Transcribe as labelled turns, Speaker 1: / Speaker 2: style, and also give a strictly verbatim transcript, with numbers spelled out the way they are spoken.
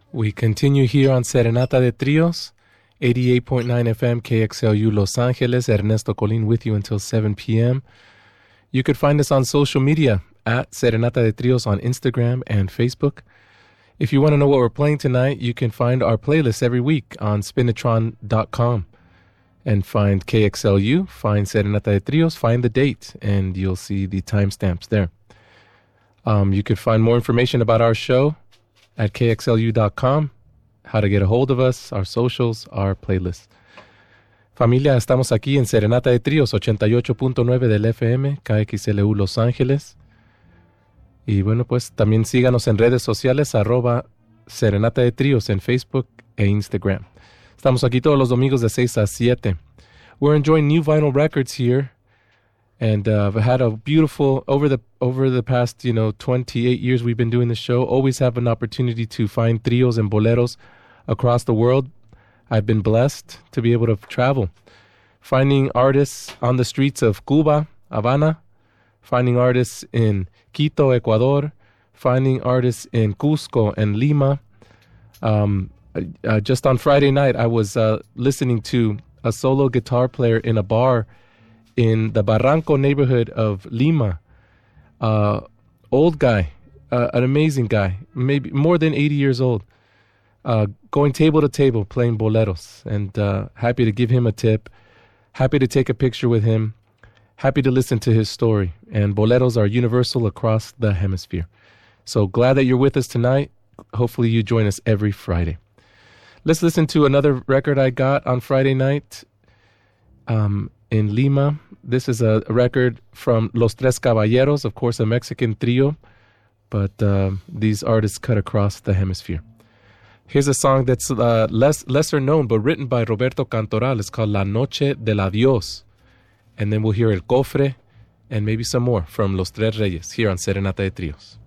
Speaker 1: We continue here on Serenata de Trios, eighty-eight point nine F M, K X L U Los Angeles. Ernesto Colin with you until seven p.m. You could find us on social media at Serenata de Trios on Instagram and Facebook. If you want to know what we're playing tonight, you can find our playlist every week on spinitron dot com and find K X L U, find Serenata de Trios, find the date, and you'll see the timestamps there. Um, you can find more information about our show at K X L U dot com, how to get a hold of us, our socials, our playlists. Familia, estamos aquí en Serenata de Trios, ochenta y ocho punto nueve del F M, K X L U Los Ángeles. Y bueno, pues también síganos en redes sociales, arroba Serenata de Trios en Facebook e Instagram. Estamos aquí todos los domingos de seis a siete. We're enjoying new vinyl records here. And uh, I've had a beautiful, over the over the past, you know, twenty-eight years we've been doing the show, always have an opportunity to find trios and boleros across the world. I've been blessed to be able to travel, finding artists on the streets of Cuba, Havana, finding artists in Quito, Ecuador, finding artists in Cusco and Lima. Um, uh, just on Friday night, I was uh, listening to a solo guitar player in a bar in the Barranco neighborhood of Lima. Uh, old guy, uh, an amazing guy, maybe more than eighty years old, uh, going table to table playing boleros. And uh, happy to give him a tip, happy to take a picture with him, happy to listen to his story. And boleros are universal across the hemisphere. So glad that you're with us tonight. Hopefully you join us every Friday. Let's listen to another record I got on Friday night um, in Lima. This is a record from Los Tres Caballeros, of course, a Mexican trio, but uh, these artists cut across the hemisphere. Here's a song that's uh, less lesser known, but written by Roberto Cantoral. It's called La Noche del Adiós. And then we'll hear El Cofre and maybe some more from Los Tres Reyes here on Serenata de Trios.